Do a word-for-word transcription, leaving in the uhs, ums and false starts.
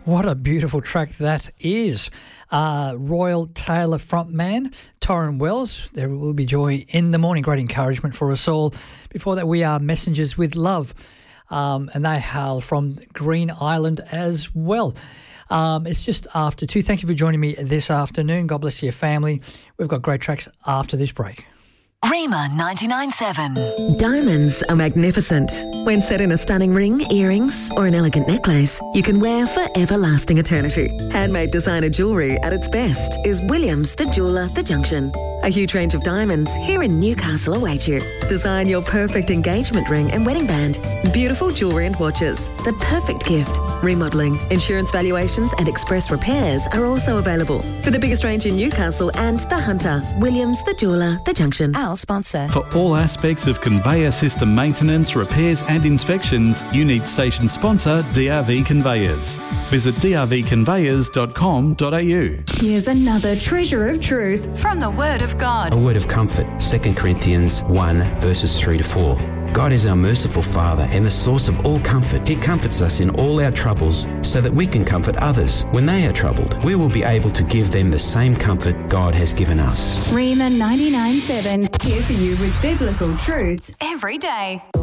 What a beautiful track that is. Uh, Royal Taylor frontman, Torrin Wells. There will be joy in the morning. Great encouragement for us all. Before that, we are Messengers with Love. Um, and they hail from Green Island as well. Um, it's just after two. Thank you for joining me this afternoon. God bless your family. We've got great tracks after this break. Rima ninety-nine point seven. Diamonds are magnificent. When set in a stunning ring, earrings or an elegant necklace, you can wear for everlasting eternity. Handmade designer jewellery at its best is Williams the Jeweller, The Junction. A huge range of diamonds here in Newcastle await you. Design your perfect engagement ring and wedding band. Beautiful jewellery and watches. The perfect gift. Remodelling, insurance valuations and express repairs are also available. For the biggest range in Newcastle and the Hunter, Williams the Jeweller, The Junction. Our sponsor. For all aspects of conveyor system maintenance, repairs and inspections, you need station sponsor D R V Conveyors. Visit d r v conveyors dot com dot a u. Here's another treasure of truth From the Word of God. A word of comfort, Second Corinthians one, verses three to four. God is our merciful Father and the source of all comfort. He comforts us in all our troubles so that we can comfort others when they are troubled. We will be able to give them the same comfort God has given us. Rima ninety-nine point seven, here for you with biblical truths Every day.